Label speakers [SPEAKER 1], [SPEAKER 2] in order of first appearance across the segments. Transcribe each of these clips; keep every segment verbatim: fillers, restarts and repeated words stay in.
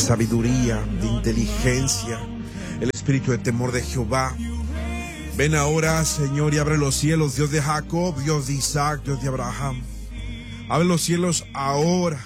[SPEAKER 1] sabiduría, de inteligencia, el espíritu de temor de Jehová. Ven ahora, Señor, y abre los cielos, Dios de Jacob, Dios de Isaac, Dios de Abraham. Abre los cielos ahora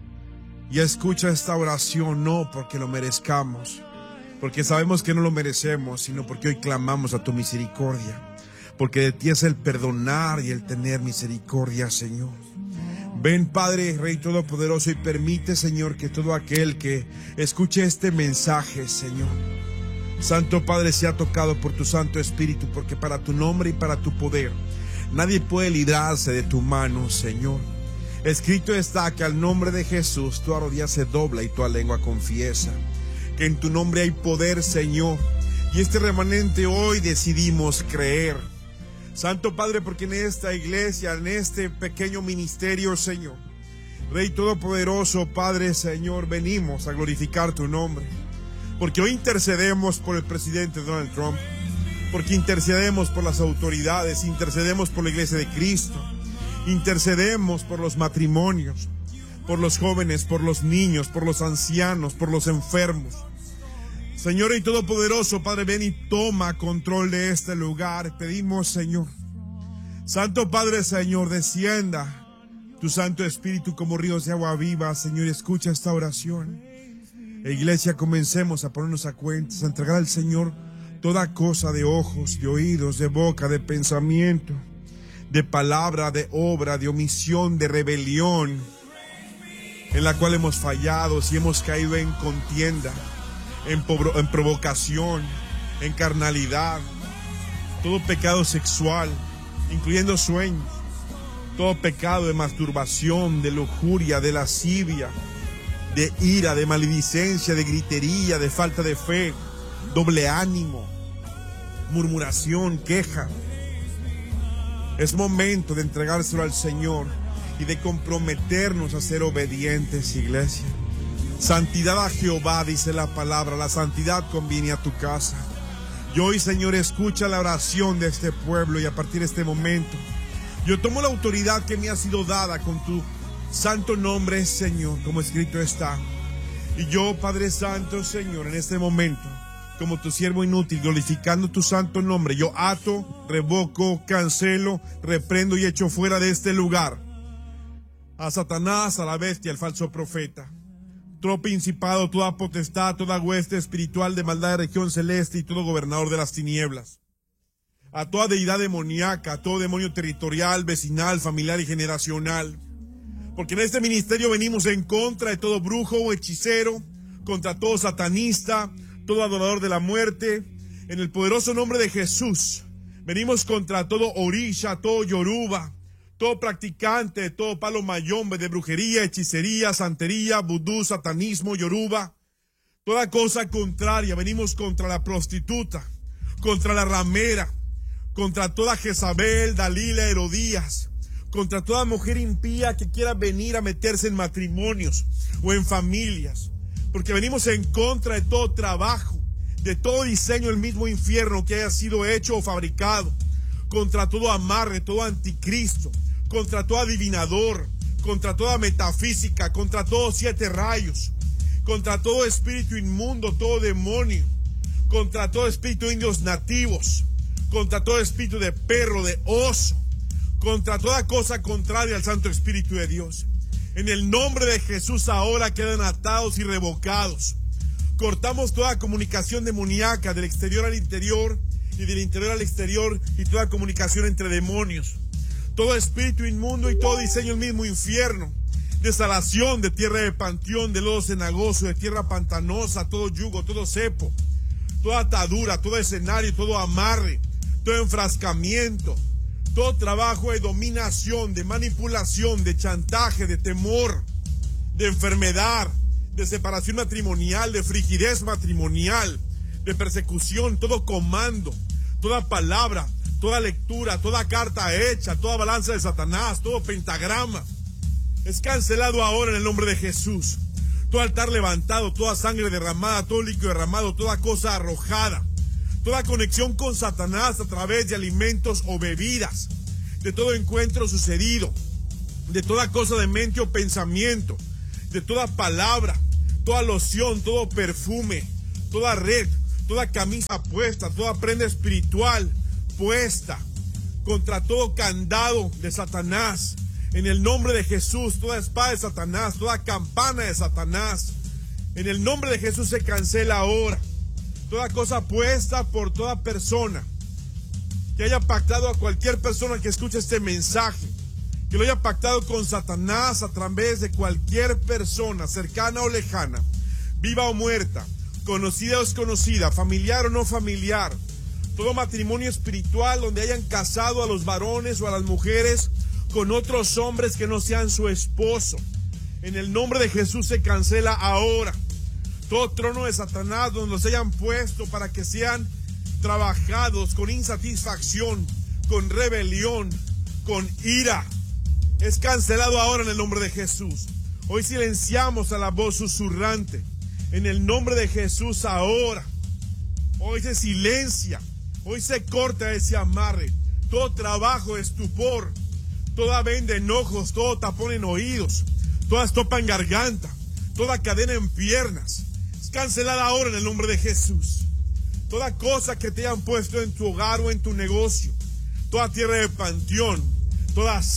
[SPEAKER 1] y escucha esta oración, no porque lo merezcamos, porque sabemos que no lo merecemos, sino porque hoy clamamos a tu misericordia, porque de ti es el perdonar y el tener misericordia, Señor. Ven, Padre, Rey Todopoderoso, y permite, Señor, que todo aquel que escuche este mensaje, Señor, Santo Padre, sea tocado por tu Santo Espíritu, porque para tu nombre y para tu poder nadie puede librarse de tu mano, Señor. Escrito está que al nombre de Jesús toda rodilla se dobla y toda lengua confiesa que en tu nombre hay poder, Señor, y este remanente hoy decidimos creer. Santo Padre, porque en esta iglesia, en este pequeño ministerio, Señor, Rey Todopoderoso, Padre, Señor, venimos a glorificar tu nombre, porque hoy intercedemos por el presidente Donald Trump, porque intercedemos por las autoridades, intercedemos por la iglesia de Cristo, intercedemos por los matrimonios, por los jóvenes, por los niños, por los ancianos, por los enfermos. Señor y Todopoderoso, Padre, ven y toma control de este lugar. Pedimos, Señor, Santo Padre, Señor, descienda tu Santo Espíritu como ríos de agua viva, Señor, y escucha esta oración. E iglesia, comencemos a ponernos a cuentas, a entregar al Señor toda cosa de ojos, de oídos, de boca, de pensamiento, de palabra, de obra, de omisión, de rebelión, en la cual hemos fallado, si hemos caído en contienda, En, en provocación, en carnalidad, todo pecado sexual, incluyendo sueños, todo pecado de masturbación, de lujuria, de lascivia, de ira, de maledicencia, de gritería, de falta de fe, doble ánimo, murmuración, queja. Es momento de entregárselo al Señor y de comprometernos a ser obedientes, iglesia. Santidad a Jehová, dice la palabra, la santidad conviene a tu casa. Y hoy, Señor, escucha la oración de este pueblo, y a partir de este momento yo tomo la autoridad que me ha sido dada con tu santo nombre, Señor, como escrito está. Y yo, Padre Santo, Señor, en este momento, como tu siervo inútil, glorificando tu santo nombre, yo ato, revoco, cancelo, reprendo y echo fuera de este lugar a Satanás, a la bestia, al falso profeta, todo principado, toda potestad, toda hueste espiritual de maldad de región celeste y todo gobernador de las tinieblas, a toda deidad demoníaca, a todo demonio territorial, vecinal, familiar y generacional, porque en este ministerio venimos en contra de todo brujo o hechicero, contra todo satanista, todo adorador de la muerte. En el poderoso nombre de Jesús venimos contra todo orisha, todo yoruba, todo practicante, todo palo mayombe de brujería, hechicería, santería, vudú, satanismo, yoruba, toda cosa contraria. Venimos contra la prostituta, contra la ramera, contra toda Jezabel, Dalila, Herodías, contra toda mujer impía que quiera venir a meterse en matrimonios o en familias, porque venimos en contra de todo trabajo, de todo diseño del mismo infierno que haya sido hecho o fabricado, contra todo amarre, todo anticristo, contra todo adivinador, contra toda metafísica, contra todos siete rayos, contra todo espíritu inmundo, todo demonio, contra todo espíritu de indios nativos, contra todo espíritu de perro, de oso, contra toda cosa contraria al Santo Espíritu de Dios. En el nombre de Jesús ahora quedan atados y revocados. Cortamos toda comunicación demoníaca del exterior al interior y del interior al exterior, y toda comunicación entre demonios, todo espíritu inmundo y todo diseño del mismo infierno, desalación de tierra de panteón, de lodo cenagoso, de tierra pantanosa, todo yugo, todo cepo, toda atadura, todo escenario, todo amarre, todo enfrascamiento, todo trabajo de dominación, de manipulación, de chantaje, de temor, de enfermedad, de separación matrimonial, de frigidez matrimonial, de persecución, todo comando, toda palabra, toda lectura, toda carta hecha, toda balanza de Satanás, todo pentagrama, es cancelado ahora en el nombre de Jesús. Todo altar levantado, toda sangre derramada, todo líquido derramado, toda cosa arrojada, toda conexión con Satanás a través de alimentos o bebidas, de todo encuentro sucedido, de toda cosa de mente o pensamiento, de toda palabra, toda loción, todo perfume, toda red, toda camisa puesta, toda prenda espiritual puesta, contra todo candado de Satanás. En el nombre de Jesús, toda espada de Satanás, toda campana de Satanás, en el nombre de Jesús se cancela ahora. Toda cosa puesta por toda persona que haya pactado, a cualquier persona que escuche este mensaje, que lo haya pactado con Satanás a través de cualquier persona, cercana o lejana, viva o muerta, conocida o desconocida, familiar o no familiar, todo matrimonio espiritual donde hayan casado a los varones o a las mujeres con otros hombres que no sean su esposo, en el nombre de Jesús se cancela ahora. Todo trono de Satanás donde los hayan puesto para que sean trabajados con insatisfacción, con rebelión, con ira, es cancelado ahora en el nombre de Jesús. Hoy silenciamos a la voz susurrante en el nombre de Jesús ahora. Hoy se silencia, hoy se corta ese amarre, todo trabajo de estupor, toda venda en ojos, todo tapón en oídos, toda estopa en garganta, toda cadena en piernas, es cancelada ahora en el nombre de Jesús. Toda cosa que te hayan puesto en tu hogar o en tu negocio, toda tierra de panteón, toda